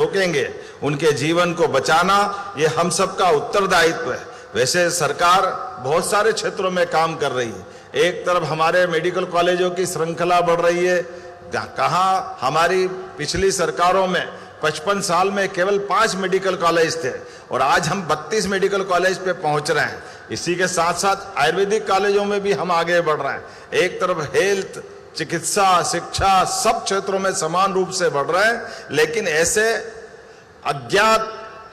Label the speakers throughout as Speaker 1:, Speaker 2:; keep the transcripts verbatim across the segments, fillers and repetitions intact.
Speaker 1: रोकेंगे, उनके जीवन को बचाना ये हम सबका उत्तरदायित्व है। वैसे सरकार बहुत सारे क्षेत्रों में काम कर रही है। एक तरफ हमारे मेडिकल कॉलेजों की श्रृंखला बढ़ रही है। कहाँ हमारी पिछली सरकारों में पचपन साल में केवल पांच मेडिकल कॉलेज थे और आज हम बत्तीस मेडिकल कॉलेज पे पहुंच रहे हैं। इसी के साथ साथ आयुर्वेदिक कॉलेजों में भी हम आगे बढ़ रहे हैं। एक तरफ हेल्थ, चिकित्सा, शिक्षा सब क्षेत्रों में समान रूप से बढ़ रहे हैं, लेकिन ऐसे अज्ञात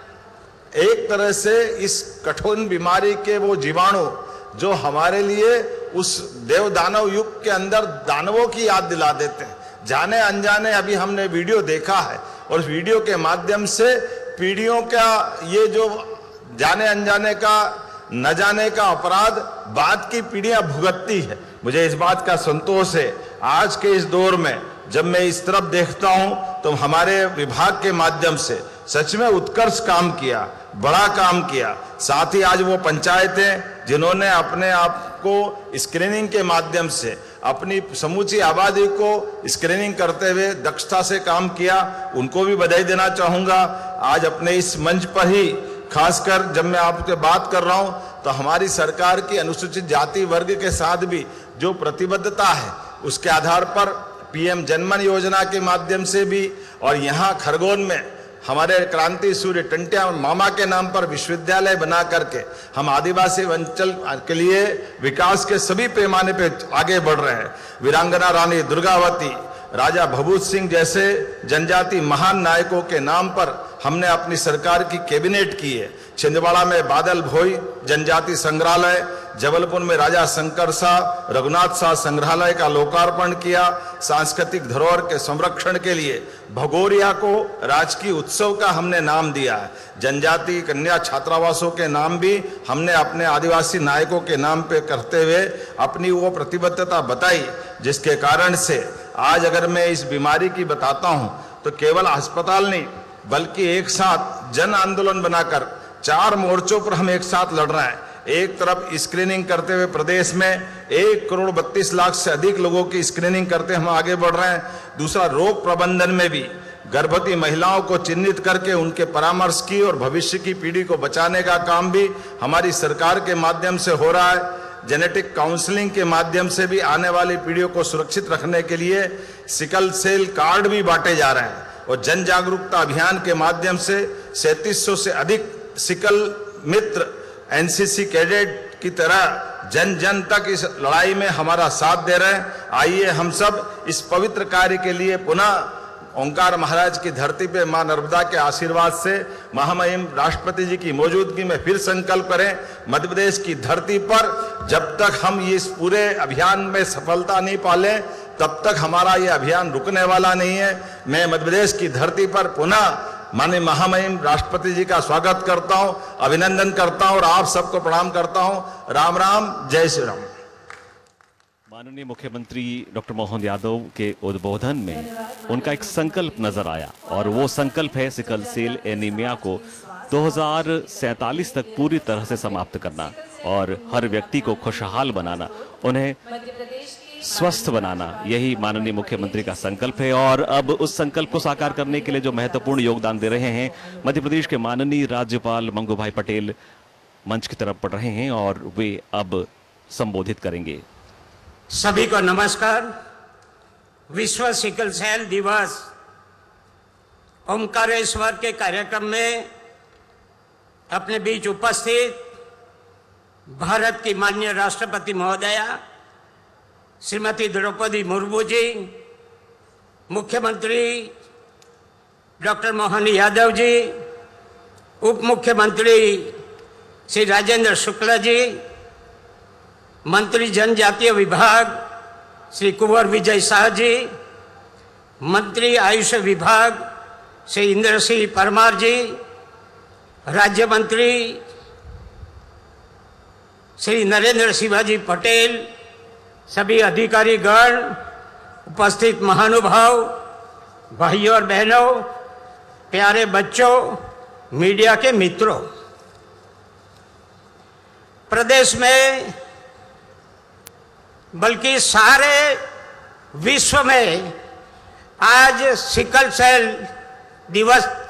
Speaker 1: एक तरह से इस कठोर बीमारी के वो जीवाणु जो हमारे लिए उस देव दानव युग के अंदर दानवों की याद दिला देते हैं। जाने अनजाने अभी हमने वीडियो देखा है और उस वीडियो के माध्यम से पीढ़ियों का ये जो जाने अनजाने का न जाने का अपराध बाद की पीढ़ियां भुगतती है। मुझे इस बात का संतोष है आज के इस दौर में जब मैं इस तरफ देखता हूं तो हमारे विभाग के माध्यम से सच में उत्कर्ष काम किया, बड़ा काम किया। साथ ही आज वो पंचायतें जिन्होंने अपने आप को स्क्रीनिंग के माध्यम से अपनी समूची आबादी को स्क्रीनिंग करते हुए दक्षता से काम किया, उनको भी बधाई देना चाहूंगा। आज अपने इस मंच पर ही खासकर जब मैं आपसे बात कर रहा हूं तो हमारी सरकार की अनुसूचित जाति वर्ग के साथ भी जो प्रतिबद्धता है उसके आधार पर पीएम जनमन योजना के माध्यम से भी और यहाँ खरगोन में हमारे क्रांति सूर्य टंटिया मामा के नाम पर विश्वविद्यालय बना करके हम आदिवासी अंचल के लिए विकास के सभी पैमाने पे आगे बढ़ रहे हैं। वीरांगना रानी दुर्गावती, राजा भभूत सिंह जैसे जनजाति महान नायकों के नाम पर हमने अपनी सरकार की कैबिनेट की है। छिंदवाड़ा में बादल भोई जनजाति संग्रहालय, जबलपुर में राजा शंकर शाह रघुनाथ शाह संग्रहालय का लोकार्पण किया। सांस्कृतिक धरोहर के संरक्षण के लिए भगोरिया को राजकीय उत्सव का हमने नाम दिया है। जनजाति कन्या छात्रावासों के नाम भी हमने अपने आदिवासी नायकों के नाम पे करते हुए अपनी वो प्रतिबद्धता बताई, जिसके कारण से आज अगर मैं इस बीमारी की बताता हूं तो केवल अस्पताल नहीं बल्कि एक साथ जन आंदोलन बनाकर चार मोर्चों पर हम एक साथ लड़ रहे हैं। एक तरफ स्क्रीनिंग करते हुए प्रदेश में एक करोड़ बत्तीस लाख से अधिक लोगों की स्क्रीनिंग करते हम आगे बढ़ रहे हैं। दूसरा, रोग प्रबंधन में भी गर्भवती महिलाओं को चिन्हित करके उनके परामर्श की और भविष्य की पीढ़ी को बचाने का काम भी हमारी सरकार के माध्यम से हो रहा है। जेनेटिक काउंसलिंग के माध्यम से भी आने वाली पीढ़ियों को सुरक्षित रखने के लिए सिकल सेल कार्ड भी बांटे जा रहे हैं और जन जागरूकता अभियान के माध्यम से सैंतीस सौ से अधिक सिकल मित्र एनसीसी कैडेट की तरह जन जन तक इस लड़ाई में हमारा साथ दे रहे हैं। आइए हम सब इस पवित्र कार्य के लिए पुनः ओंकार महाराज की धरती पे मां नर्मदा के आशीर्वाद से महामहिम राष्ट्रपति जी की मौजूदगी में फिर संकल्प करें। मध्य प्रदेश की धरती पर जब तक हम इस पूरे अभियान में सफलता नहीं पालें तब तक हमारा ये अभियान रुकने वाला नहीं है। मैं मध्य प्रदेश की धरती पर पुनः माननीय महामहिम राष्ट्रपति जी का स्वागत करता हूं, अभिनंदन करता हूं और आप सबको प्रणाम करता हूं। राम राम, जय श्री राम।
Speaker 2: माननीय मुख्यमंत्री डॉक्टर मोहन यादव के उद्बोधन में उनका एक संकल्प नजर आया और वो संकल्प है सिकल सेल एनीमिया को दो हज़ार सैंतालीस तक पूरी तरह से समाप्त करना और हर व्यक्ति को खुशहाल बनाना, उन्हें स्वस्थ बनाना। यही माननीय मुख्यमंत्री का संकल्प है और अब उस संकल्प को साकार करने के लिए जो महत्वपूर्ण योगदान दे रहे हैं मध्य प्रदेश के माननीय राज्यपाल मंगू भाई पटेल मंच की तरफ बढ़ रहे हैं और वे अब संबोधित करेंगे।
Speaker 3: सभी को नमस्कार। विश्व सिकल सेल दिवस ओंकारेश्वर के कार्यक्रम में अपने बीच उपस्थित भारत की माननीय राष्ट्रपति महोदया श्रीमती द्रौपदी मुर्मू जी, मुख्यमंत्री डॉक्टर मोहन यादव जी, उप मुख्यमंत्री श्री राजेंद्र शुक्ला जी, मंत्री जनजातीय विभाग श्री कुंवर विजय शाह जी, मंत्री आयुष विभाग श्री इंद्र सिंह परमार जी, राज्य मंत्री श्री नरेंद्र शिवाजी पटेल, सभी अधिकारी गण, उपस्थित महानुभाव, भाइयों और बहनों, प्यारे बच्चों, मीडिया के मित्रों, प्रदेश में बल्कि सारे विश्व में आज सिकल सेल दिवस